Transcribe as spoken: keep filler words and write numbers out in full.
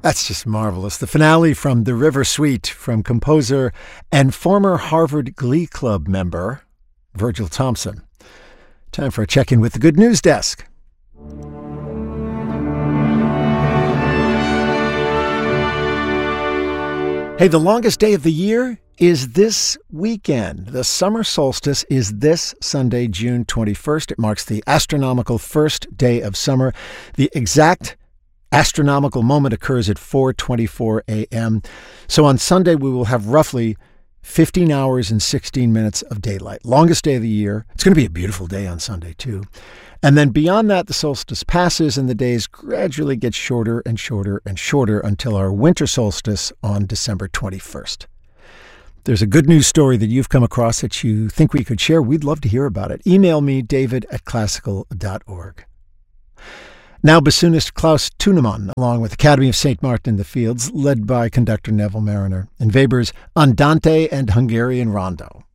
That's just marvelous. The finale from The River Suite from composer and former Harvard Glee Club member Virgil Thompson. Time for a check-in with the Good News Desk. Hey, the longest day of the year is this weekend. The summer solstice is this Sunday, June twenty-first. It marks the astronomical first day of summer. The exact astronomical moment occurs at four twenty-four a.m. So on Sunday, we will have roughly fifteen hours and sixteen minutes of daylight. Longest day of the year. It's going to be a beautiful day on Sunday, too. And then beyond that, the solstice passes and the days gradually get shorter and shorter and shorter until our winter solstice on December twenty-first. There's a good news story that you've come across that you think we could share. We'd love to hear about it. Email me, david at classical dot org. Now bassoonist Klaus Tunemann, along with Academy of Saint Martin in the Fields, led by conductor Neville Mariner, and Weber's Andante and Hungarian Rondo.